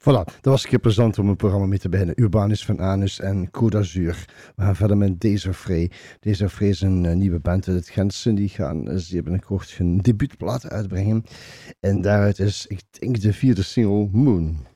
Voilà, dat was een keer plezant om een programma mee te beginnen. Urbanus van Anus en Côte d'Azur. We gaan verder met Desiree. Desiree is een nieuwe band uit het Gentse. Die gaan zeer binnenkort hun debuutplaat uitbrengen. En daaruit is, ik denk, de 4e single Moon.